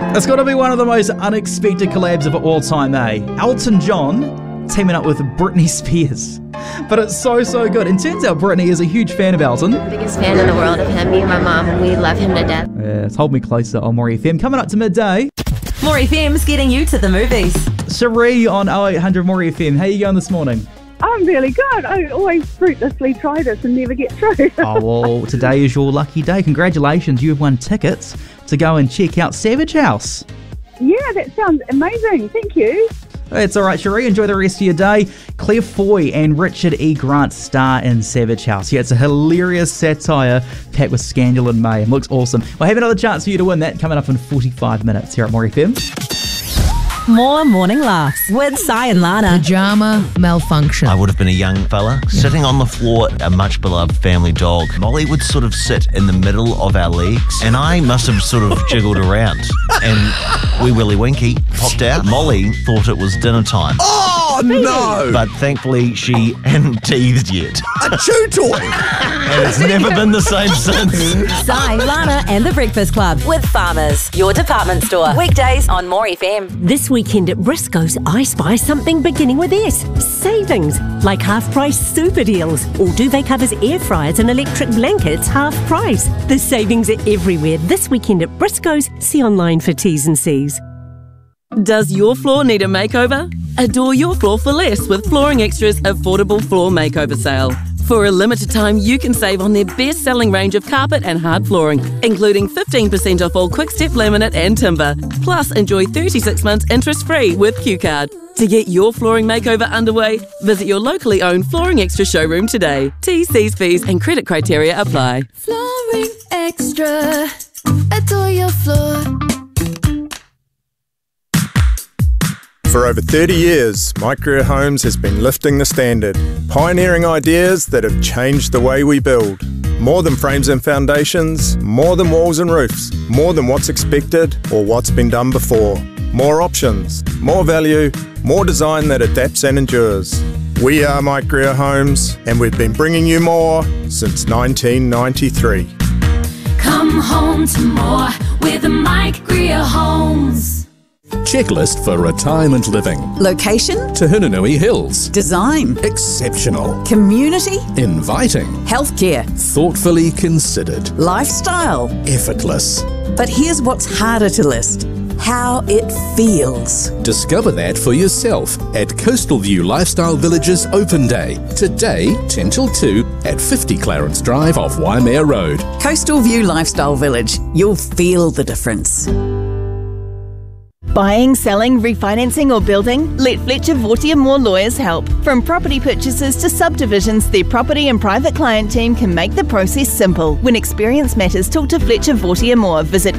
It's got to be one of the most unexpected collabs of all time, eh? Elton John teaming up with Britney Spears. But it's so good. And turns out Britney is a huge fan of Elton. Biggest fan in the world of him. Me and my mom, we love him to death. Yeah, it's Hold Me Closer on More FM. Coming up to midday. More FM's getting you to the movies. Cherie on 0800 More FM. How you going this morning? I'm really good. I always fruitlessly try this and never get through. Oh, well, today is your lucky day. Congratulations. You have won tickets to go and check out Savage House. Yeah, that sounds amazing. Thank you. It's all right, Cherie. Enjoy the rest of your day. Claire Foy and Richard E. Grant star in Savage House. Yeah, it's a hilarious satire packed with scandal and mayhem. Looks awesome. We'll have another chance for you to win that coming up in 45 minutes here at More FM. More morning laughs with Sai and Lana. Pajama malfunction. I would have been a young fella sitting on the floor, a much beloved family dog. Molly would sort of sit in the middle of our legs, and I must have sort of jiggled around. And Wee Willie Winky popped out. Molly thought it was dinner time. Oh, no! But thankfully, she hadn't teethed yet. A chew toy! And it's never been the same since. Sai, Lana and The Breakfast Club with Farmers, your department store. Weekdays on More FM. This weekend at Briscoe's, I spy something beginning with S. Savings, like half-price super deals. Or duvet covers, air fryers and electric blankets, half price. The savings are everywhere this weekend at Briscoe's. See online for T's and C's. Does your floor need a makeover? Adore your floor for less with Flooring Extra's affordable floor makeover sale. For a limited time, you can save on their best-selling range of carpet and hard flooring, including 15% off all Quick-Step laminate and timber. Plus, enjoy 36 months interest-free with QCard. To get your flooring makeover underway, visit your locally owned Flooring Extra showroom today. T's, C's, fees and credit criteria apply. Flooring Extra. Adore your floor. For over 30 years, My Career Homes has been lifting the standard, pioneering ideas that have changed the way we build. More than frames and foundations, more than walls and roofs, more than what's expected or what's been done before. More options, more value, more design that adapts and endures. We are My Career Homes, and we've been bringing you more since 1993. Come home to more with Mike Greer Homes. Checklist for retirement living. Location? Tahunanui Hills. Design? Exceptional. Community? Inviting. Healthcare? Thoughtfully considered. Lifestyle? Effortless. But here's what's harder to list. How it feels. Discover that for yourself at Coastal View Lifestyle Village's Open Day. Today, 10 till 2 at 50 Clarence Drive off Waimea Road. Coastal View Lifestyle Village. You'll feel the difference. Buying, selling, refinancing or building? Let Fletcher Vortier Moore Lawyers help. From property purchases to subdivisions, their property and private client team can make the process simple. When experience matters, talk to Fletcher Vortier Moore. Visit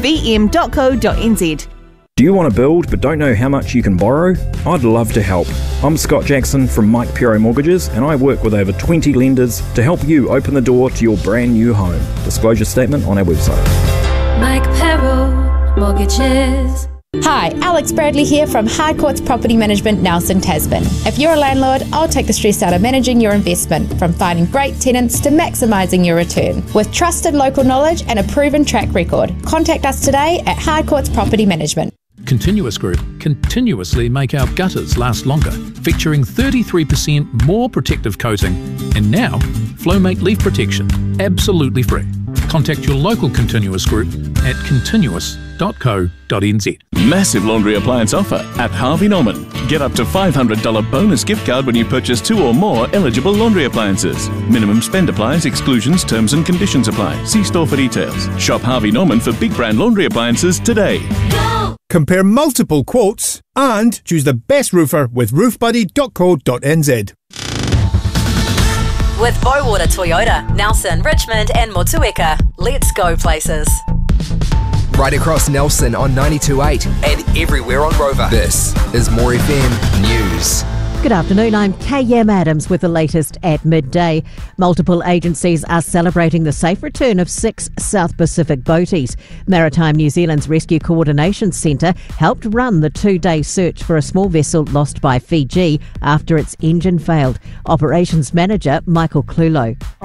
fvm.co.nz. Do you want to build but don't know how much you can borrow? I'd love to help. I'm Scott Jackson from Mike Pero Mortgages, and I work with over 20 lenders to help you open the door to your brand new home. Disclosure statement on our website. Mike Pero Mortgages. Hi, Alex Bradley here from Harcourts Property Management, Nelson Tasman. If you're a landlord, I'll take the stress out of managing your investment, from finding great tenants to maximising your return. With trusted local knowledge and a proven track record, contact us today at Harcourts Property Management. Continuous Group continuously make our gutters last longer, featuring 33% more protective coating, and now Flowmate Leaf Protection, absolutely free. Contact your local Continuous Group at continuous.co.nz. Massive laundry appliance offer at Harvey Norman. Get up to $500 bonus gift card when you purchase 2 or more eligible laundry appliances. Minimum spend applies, exclusions, terms and conditions apply. See store for details. Shop Harvey Norman for big brand laundry appliances today. Go! Compare multiple quotes and choose the best roofer with roofbuddy.co.nz. With Bowater Toyota, Nelson, Richmond and Motueka. Let's go places. Right across Nelson on 92.8 and everywhere on Rover. This is More FM News. Good afternoon, I'm K.M. Adams with the latest at midday. Multiple agencies are celebrating the safe return of 6 South Pacific boaties. Maritime New Zealand's Rescue Coordination Centre helped run the 2-day search for a small vessel lost by Fiji after its engine failed. Operations Manager Michael Clulo.